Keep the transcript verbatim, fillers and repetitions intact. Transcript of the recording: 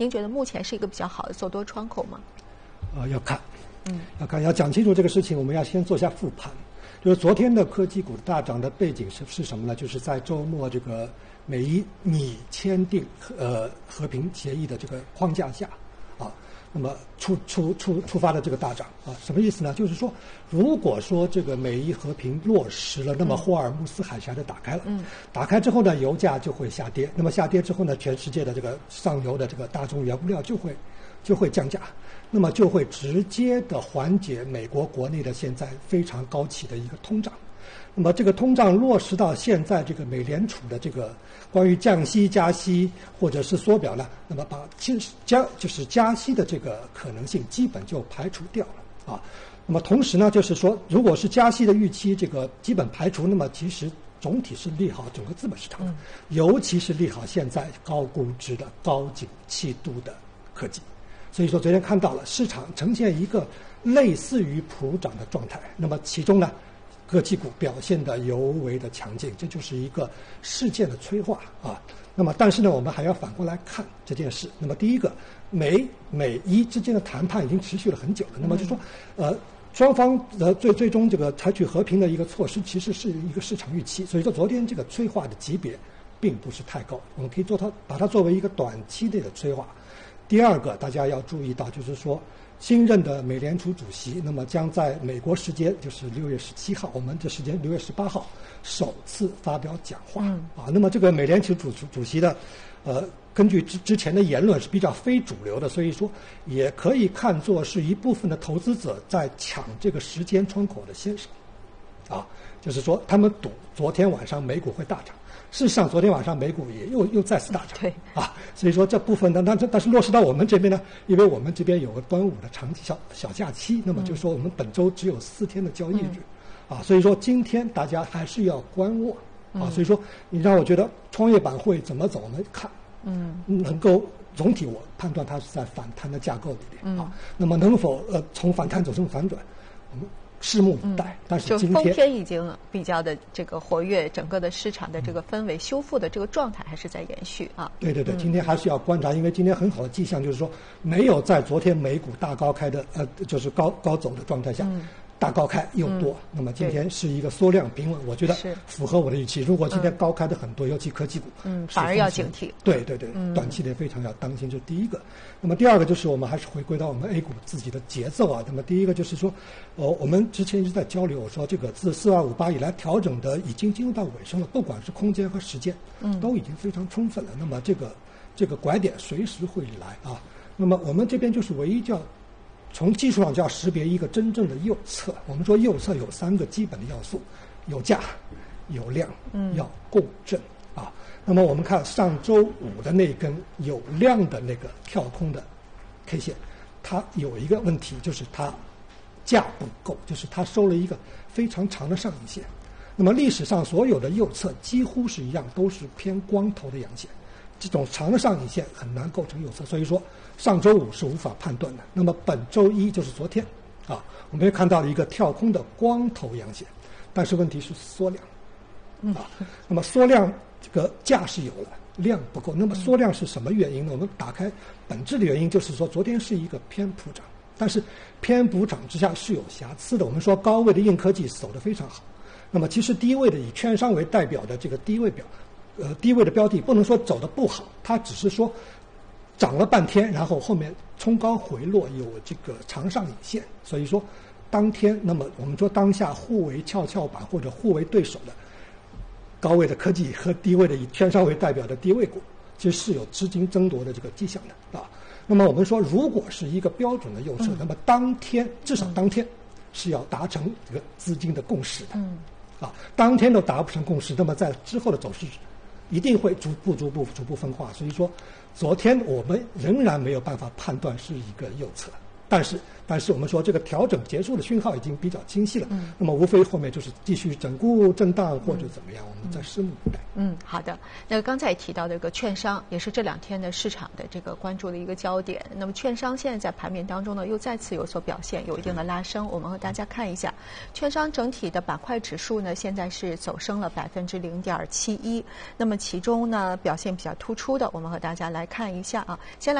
您觉得目前是一个比较好的做多窗口吗？ 呃，要看， 嗯， 要看，要讲清楚这个事情，我们要先做一下复盘。就是昨天的科技股大涨的背景是是什么呢？就是在周末这个美伊拟签订呃和平协议的这个框架下，啊，那么出出出出发的这个大涨啊，什么意思呢？就是说，如果说这个美伊和平落实了，那么霍尔木斯海峡就打开了，嗯，打开之后呢，油价就会下跌，那么下跌之后呢，全世界的这个上游的这个大宗原物料就会就会降价。那么就会直接的缓解美国国内的现在非常高企的一个通胀。那么这个通胀落实到现在这个美联储的这个关于降息、加息或者是缩表呢，那么把其实加就是加息的这个可能性基本就排除掉了啊。那么同时呢，就是说，如果是加息的预期这个基本排除，那么其实总体是利好整个资本市场的，尤其是利好现在高估值的高景气度的科技。所以说，昨天看到了市场呈现一个类似于普涨的状态。那么其中呢，科技股表现得尤为的强劲，这就是一个事件的催化啊。那么，但是呢，我们还要反过来看这件事。那么，第一个，美美伊之间的谈判已经持续了很久了。那么就说，呃，双方的最最终这个采取和平的一个措施，其实是一个市场预期。所以说，昨天这个催化的级别并不是太高，我们可以做它把它作为一个短期内的催化。第二个，大家要注意到，就是说，新任的美联储主席，那么将在美国时间就是六月十七号，我们这时间六月十八号首次发表讲话、嗯、啊。那么这个美联储主主席的，呃，根据之之前的言论是比较非主流的，所以说也可以看作是一部分的投资者在抢这个时间窗口的先手，啊，就是说他们赌昨天晚上美股会大涨。事实上，昨天晚上美股也又又再次大涨， 对啊，所以说这部分呢，但但是落实到我们这边呢，因为我们这边有个端午的长小小假期，那么就是说我们本周只有四天的交易日，嗯、啊，所以说今天大家还是要观望啊，所以说你让我觉得创业板会怎么走，我们看，嗯，能够总体我判断它是在反弹的架构里面啊，那么能否呃从反弹走成反转，我们拭目以待，嗯、但是今天就风天已经比较的这个活跃，整个的市场的这个氛围修复的这个状态还是在延续啊。 对对对，今天还是要观察，因为今天很好的迹象就是说，没有在昨天美股大高开的呃，就是高高走的状态下。嗯大高开又多、嗯，那么今天是一个缩量平稳，我觉得符合我的预期。如果今天高开的很多，嗯、尤其科技股， 嗯，反而要警惕。 对对对，嗯、短期内非常要当心，这是第一个。那么第二个就是我们还是回归到我们 A 股自己的节奏啊。那么第一个就是说，呃，我们之前一直在交流，我说这个自四二五八以来调整的已经进入到尾声了，不管是空间和时间，嗯，都已经非常充分了。那么这个这个拐点随时会来啊。那么我们这边就是唯一叫。从技术上就要识别一个真正的右侧。我们说右侧有三个基本的要素：有价、有量，嗯，要共振啊。那么我们看上周五的那根有量的那个跳空的 K 线，它有一个问题，就是它价不够，就是它收了一个非常长的上影线。那么历史上所有的右侧几乎是一样，都是偏光头的阳线。这种长的上影线很难构成右侧，所以说上周五是无法判断的。那么本周一就是昨天，啊，我们也看到了一个跳空的光头阳线，但是问题是缩量，啊，那么缩量这个价是有了，量不够。那么缩量是什么原因呢？我们打开本质的原因就是说，昨天是一个偏普涨，但是偏普涨之下是有瑕疵的。我们说高位的硬科技走得非常好，那么其实低位的以券商为代表的这个低位表。呃，低位的标的不能说走得不好，它只是说涨了半天，然后后面冲高回落有这个长上影线，所以说当天，那么我们说当下互为跷跷板或者互为对手的高位的科技和低位的以券商为代表的低位股，其实是有资金争夺的这个迹象的啊。那么我们说，如果是一个标准的右侧，嗯、那么当天至少当天是要达成这个资金的共识的，嗯、啊，当天都达不成共识，那么在之后的走势。一定会逐步、逐步、逐步分化，所以说，昨天我们仍然没有办法判断是一个右侧，但是，但是我们说这个调整结束的讯号已经比较清晰了，嗯，那么无非后面就是继续整固、震荡或者怎么样，嗯、我们再拭目以待。 嗯，好的。那个刚才也提到这个券商，也是这两天的市场的这个关注的一个焦点。那么券商现在在盘面当中呢，又再次有所表现，有一定的拉升。我们和大家看一下，券商整体的板块指数呢，现在是走升了百分之零点七一。那么其中呢，表现比较突出的，我们和大家来看一下啊，先来。